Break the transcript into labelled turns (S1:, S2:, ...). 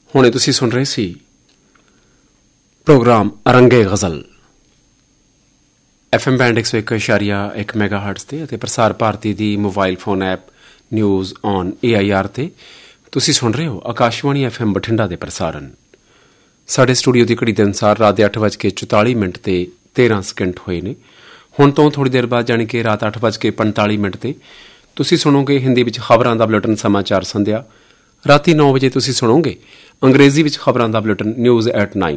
S1: ਹੁਣੇ ਤੁਸੀਂ ਸੁਣ ਰਹੇ ਸੀ ਪ੍ਰੋਗਰਾਮ ਅਰੰਗੇ ਗਜ਼ਲ FM ਬੈਂਡ 101.1 ਮੈਗਾਹਰਟਜ਼ ਤੇ ਅਤੇ ਪ੍ਰਸਾਰ ਭਾਰਤੀ ਦੀ mobile phone app news on AIR ਤੇ ਤੁਸੀਂ ਸੁਣ ਰਹੇ ਹੋ ਆਕਾਸ਼ਵਾਣੀ FM ਬਠਿੰਡਾ ਦੇ ਪ੍ਰਸਾਰਣ। ਸਾਡੇ ਸਟੂਡੀਓ ਦੀ ਘੜੀ ਦੇ ਅਨੁਸਾਰ ਰਾਤ ਦੇ 8:44 ਤੇ 13 ਸਕਿੰਟ ਹੋਏ ਨੇ। ਹੁਣ ਤੋਂ ਥੋੜ੍ਹੀ ਦੇਰ ਬਾਅਦ ਜਾਣੀ ਕਿ ਰਾਤ 8:45 ਤੇ ਤੁਸੀਂ ਸੁਣੋਗੇ ਹਿੰਦੀ ਵਿੱਚ ਖਬਰਾਂ ਦਾ ਬੁਲੇਟਿਨ ਸਮਾਚਾਰ ਸੰਧਿਆ। ਰਾਤੀ 9 ਵਜੇ ਤੁਸੀਂ ਸੁਣੋਗੇ ਅੰਗਰੇਜ਼ੀ ਵਿੱਚ ਖਬਰਾਂ ਦਾ ਬੁਲੇਟਿਨ ਨਿਊਜ਼ ਐਟ 9।